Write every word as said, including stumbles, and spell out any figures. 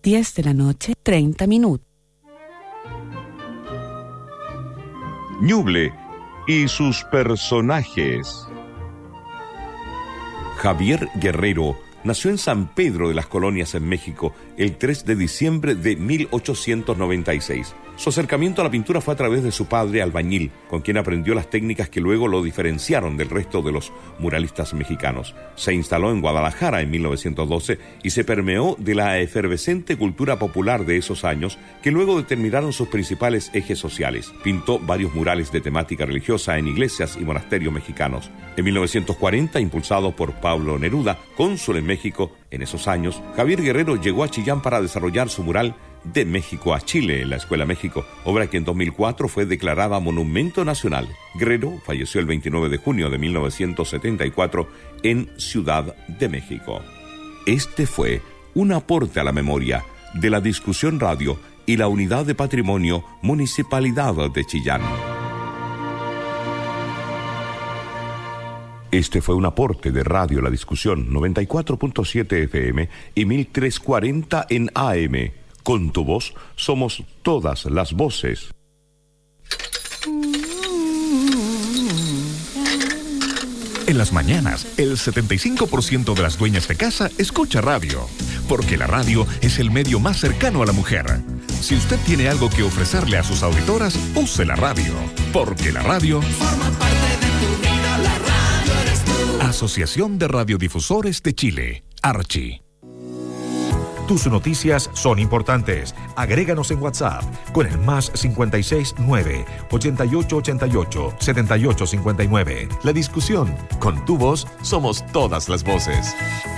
diez de la noche, treinta minutos. Ñuble y sus personajes. Javier Guerrero nació en San Pedro de las Colonias, en México, el tres de diciembre de mil ochocientos noventa y seis. Su acercamiento a la pintura fue a través de su padre albañil, con quien aprendió las técnicas que luego lo diferenciaron del resto de los muralistas mexicanos. Se instaló en Guadalajara en mil novecientos doce y se permeó de la efervescente cultura popular de esos años, que luego determinaron sus principales ejes sociales. Pintó varios murales de temática religiosa en iglesias y monasterios mexicanos. En mil novecientos cuarenta, impulsado por Pablo Neruda, cónsul en México en esos años, Javier Guerrero llegó a Chillán para desarrollar su mural De México a Chile en la Escuela México, obra que en dos mil cuatro fue declarada Monumento Nacional. Guerrero falleció el veintinueve de junio de mil novecientos setenta y cuatro en Ciudad de México. Este fue un aporte a la memoria de la Discusión Radio y la Unidad de Patrimonio Municipalidad de Chillán. Este fue un aporte de Radio La Discusión noventa y cuatro punto siete F M y mil trescientos cuarenta en A M. Con tu voz somos todas las voces. En las mañanas, el setenta y cinco por ciento de las dueñas de casa escucha radio, porque la radio es el medio más cercano a la mujer. Si usted tiene algo que ofrecerle a sus auditoras, use la radio, porque la radio forma parte de tu vida. La radio eres tú. Asociación de Radiodifusores de Chile, Archi. Tus noticias son importantes. Agréganos en WhatsApp con el más cincuenta y seis nueve, ochenta y ocho ochenta y ocho, setenta y ocho cincuenta y nueve. La Discusión. Con tu voz somos todas las voces.